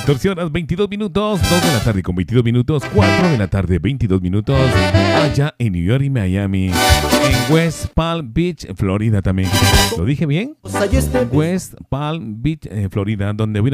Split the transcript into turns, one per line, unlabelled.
14 horas 22 minutos, 2 de la tarde con 22 minutos, 4 de la tarde 22 minutos, allá en New York y Miami, en West Palm Beach, Florida también. ¿Lo dije bien? West Palm Beach, Florida, donde voy a